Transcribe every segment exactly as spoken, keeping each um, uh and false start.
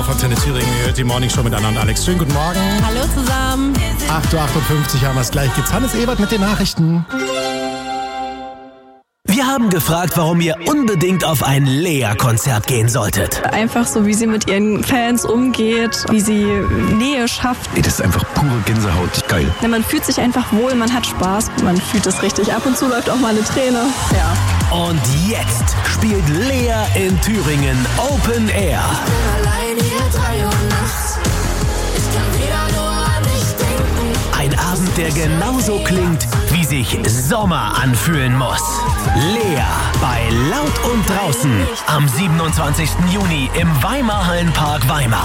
auf Antenne Thüringen. Ihr hört die Morning Show mit Anna und Alex. Schönen guten Morgen. Hallo zusammen. acht Uhr achtundfünfzig haben wir es gleich. Gibt's Hannes Ebert mit den Nachrichten. Wir haben gefragt, warum ihr unbedingt auf ein Lea-Konzert gehen solltet. Einfach so, wie sie mit ihren Fans umgeht, wie sie Nähe schafft. Ey, das ist einfach pure Gänsehaut. Geil. Ja, man fühlt sich einfach wohl, man hat Spaß, man fühlt es richtig. Ab und zu läuft auch mal eine Träne. Ja. Und jetzt spielt Lea in Thüringen Open Air. Ich bin allein hier drei Uhr nachts. Ich kann wieder nur an dich denken. Ein Abend, der genauso klingt, wie sich Sommer anfühlen muss. Lea bei Laut und Draußen am siebenundzwanzigsten Juni im Weimar-Hallenpark Weimar.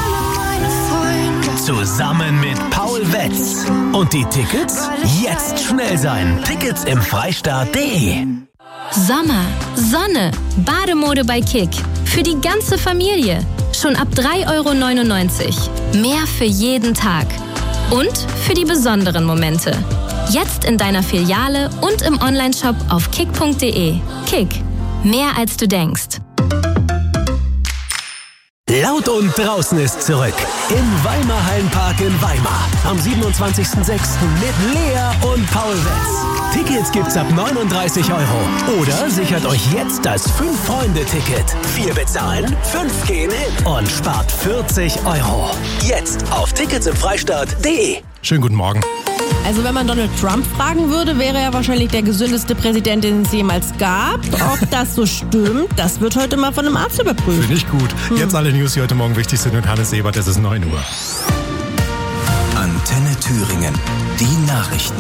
Zusammen mit Paul Wetz. Und die Tickets? Jetzt schnell sein. Tickets im Freistaat punkt de. Sommer, Sonne, Bademode bei Kick. Für die ganze Familie. Schon ab drei Euro neunundneunzig. Mehr für jeden Tag. Und für die besonderen Momente. Jetzt in deiner Filiale und im Onlineshop auf kick punkt de. Kick. Mehr als du denkst. Laut und Draußen ist zurück. Im Weimar-Hallenpark in Weimar. Am siebenundzwanzigsten sechsten mit Lea und Paul Wetz. Tickets gibt's ab neununddreißig Euro. Oder sichert euch jetzt das fünf-Freunde-Ticket. Vier bezahlen, fünf gehen hin und spart vierzig Euro. Jetzt auf tickets im freistaat punkt de. Schönen guten Morgen. Also wenn man Donald Trump fragen würde, wäre er wahrscheinlich der gesündeste Präsident, den es jemals gab. Ob das so stimmt, das wird heute mal von einem Arzt überprüft. Finde ich gut. Hm. Jetzt alle News, die heute Morgen wichtig sind mit Hannes Ebert. Es ist neun Uhr. Antenne Thüringen. Die Nachrichten.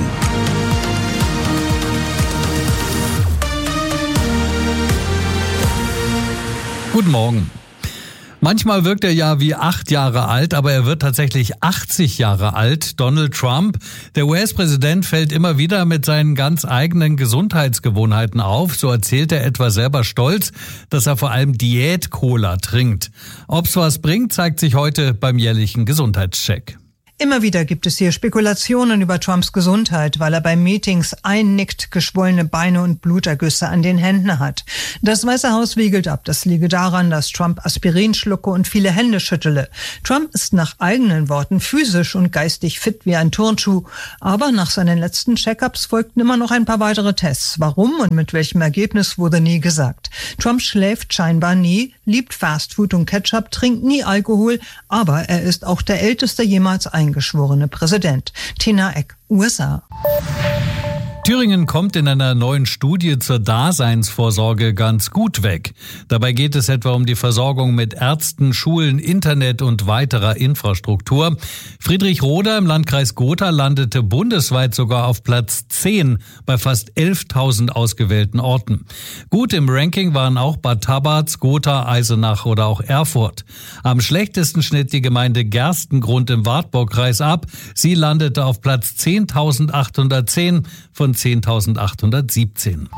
Guten Morgen. Manchmal wirkt er ja wie acht Jahre alt, aber er wird tatsächlich achtzig Jahre alt. Donald Trump, der U S-Präsident, fällt immer wieder mit seinen ganz eigenen Gesundheitsgewohnheiten auf. So erzählt er etwa selber stolz, dass er vor allem Diät-Cola trinkt. Ob's was bringt, zeigt sich heute beim jährlichen Gesundheitscheck. Immer wieder gibt es hier Spekulationen über Trumps Gesundheit, weil er bei Meetings einnickt, geschwollene Beine und Blutergüsse an den Händen hat. Das Weiße Haus wiegelt ab, das liege daran, dass Trump Aspirin schlucke und viele Hände schüttele. Trump ist nach eigenen Worten physisch und geistig fit wie ein Turnschuh. Aber nach seinen letzten Check-ups folgten immer noch ein paar weitere Tests. Warum und mit welchem Ergebnis wurde nie gesagt. Trump schläft scheinbar nie, liebt Fastfood und Ketchup, trinkt nie Alkohol, aber er ist auch der älteste jemals eingeschworene Präsident. Tina Eck, U S A. Thüringen kommt in einer neuen Studie zur Daseinsvorsorge ganz gut weg. Dabei geht es etwa um die Versorgung mit Ärzten, Schulen, Internet und weiterer Infrastruktur. Friedrich Roda im Landkreis Gotha landete bundesweit sogar auf Platz zehn bei fast elftausend ausgewählten Orten. Gut im Ranking waren auch Bad Tabarz, Gotha, Eisenach oder auch Erfurt. Am schlechtesten schnitt die Gemeinde Gerstengrund im Wartburgkreis ab. Sie landete auf Platz zehntausendachthundertzehn von zehntausendachthundertsiebzehn.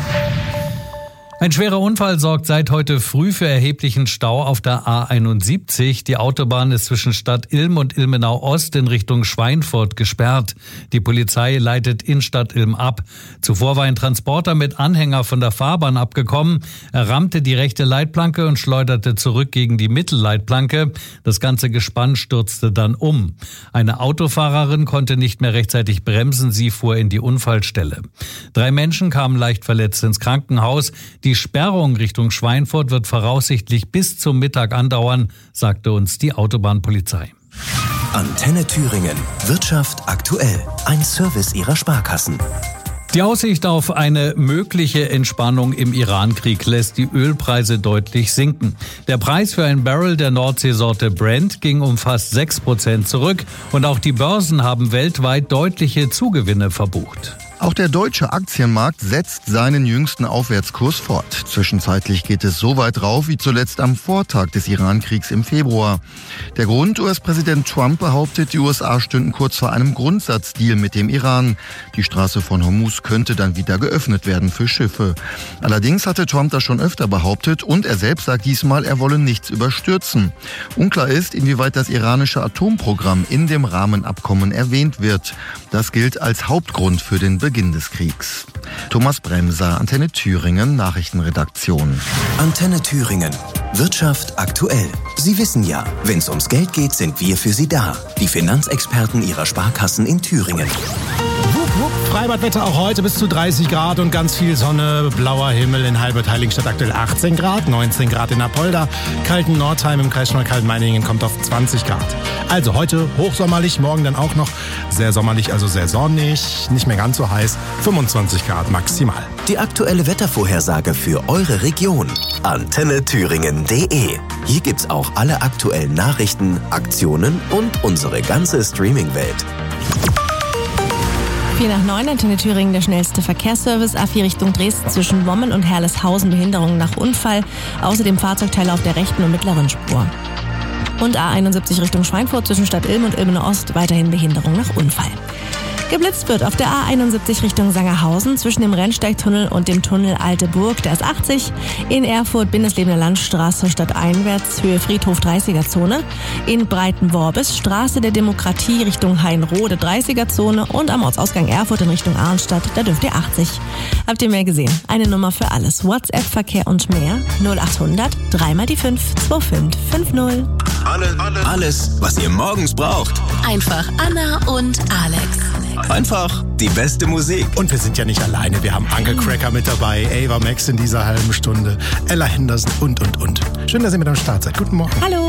Ein schwerer Unfall sorgt seit heute früh für erheblichen Stau auf der A einundsiebzig. Die Autobahn ist zwischen Stadt Ilm und Ilmenau Ost in Richtung Schweinfurt gesperrt. Die Polizei leitet in Stadt Ilm ab. Zuvor war ein Transporter mit Anhänger von der Fahrbahn abgekommen. Er rammte die rechte Leitplanke und schleuderte zurück gegen die Mittelleitplanke. Das ganze Gespann stürzte dann um. Eine Autofahrerin konnte nicht mehr rechtzeitig bremsen. Sie fuhr in die Unfallstelle. Drei Menschen kamen leicht verletzt ins Krankenhaus. Die Sperrung Richtung Schweinfurt wird voraussichtlich bis zum Mittag andauern, sagte uns die Autobahnpolizei. Antenne Thüringen. Wirtschaft aktuell. Ein Service ihrer Sparkassen. Die Aussicht auf eine mögliche Entspannung im Iran-Krieg lässt die Ölpreise deutlich sinken. Der Preis für ein Barrel der Nordseesorte Brent ging um fast sechs Prozent zurück und auch die Börsen haben weltweit deutliche Zugewinne verbucht. Auch der deutsche Aktienmarkt setzt seinen jüngsten Aufwärtskurs fort. Zwischenzeitlich geht es so weit rauf wie zuletzt am Vortag des Iran-Kriegs im Februar. Der Grund: U S-Präsident Trump behauptet, die U S A stünden kurz vor einem Grundsatzdeal mit dem Iran. Die Straße von Hormuz könnte dann wieder geöffnet werden für Schiffe. Allerdings hatte Trump das schon öfter behauptet und er selbst sagt diesmal, er wolle nichts überstürzen. Unklar ist, inwieweit das iranische Atomprogramm in dem Rahmenabkommen erwähnt wird. Das gilt als Hauptgrund für den Beginn des Kriegs. Thomas Bremser, Antenne Thüringen, Nachrichtenredaktion. Antenne Thüringen. Wirtschaft aktuell. Sie wissen ja, wenn es ums Geld geht, sind wir für Sie da. Die Finanzexperten Ihrer Sparkassen in Thüringen. Freibadwetter auch heute bis zu dreißig Grad und ganz viel Sonne, blauer Himmel in Halbert-Heiligenstadt aktuell achtzehn Grad, neunzehn Grad in Apolda, Kalten Nordheim im Kreis Schmalkalden-Meiningen kommt auf zwanzig Grad. Also heute hochsommerlich, morgen dann auch noch sehr sommerlich, also sehr sonnig, nicht mehr ganz so heiß, fünfundzwanzig Grad maximal. Die aktuelle Wettervorhersage für eure Region. antenne thüringen punkt de. Hier gibt's auch alle aktuellen Nachrichten, Aktionen und unsere ganze Streaming-Welt. vier nach neun, Antenne Thüringen, der schnellste Verkehrsservice. A vier Richtung Dresden zwischen Wommen und Herleshausen, Behinderungen nach Unfall. Außerdem Fahrzeugteile auf der rechten und mittleren Spur. Und A einundsiebzig Richtung Schweinfurt zwischen Stadt Ilm und Ilmenau Ost, weiterhin Behinderung nach Unfall. Geblitzt wird auf der A einundsiebzig Richtung Sangerhausen zwischen dem Rennsteigtunnel und dem Tunnel Alte Burg, der ist achtzig. In Erfurt Bindeslebender Landstraße stadteinwärts, Höhe Friedhof dreißiger Zone. In Breitenworbis Straße der Demokratie Richtung Hainrode dreißiger Zone und am Ortsausgang Erfurt in Richtung Arnstadt, da dürft ihr achtzig. Habt ihr mehr gesehen? Eine Nummer für alles. WhatsApp-Verkehr und mehr null achthundert drei mal die fünf zwei fünf fünf null. Alle, alle. Alles, was ihr morgens braucht. Einfach Anna und Alex. Einfach die beste Musik. Und wir sind ja nicht alleine, wir haben Uncle Cracker mit dabei, Ava Max in dieser halben Stunde, Ella Henderson und, und, und. Schön, dass ihr mit am Start seid. Guten Morgen. Hallo.